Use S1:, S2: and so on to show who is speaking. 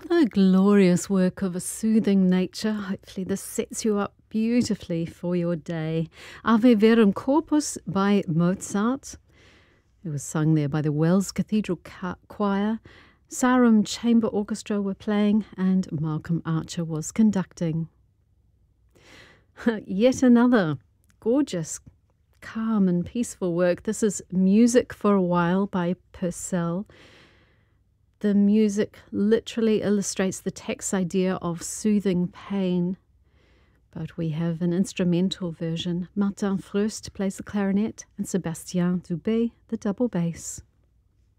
S1: The glorious work of a soothing nature. Hopefully this sets you up beautifully for your day. Ave Verum Corpus by Mozart. It was sung there by the Wells Cathedral Choir. Sarum Chamber Orchestra were playing and Malcolm Archer was conducting. Yet another gorgeous, calm and peaceful work. This is Music for a While by Purcell. The music literally illustrates the text idea of soothing pain. But we have an instrumental version. Martin Fröst plays the clarinet and Sébastien Dubé the double bass.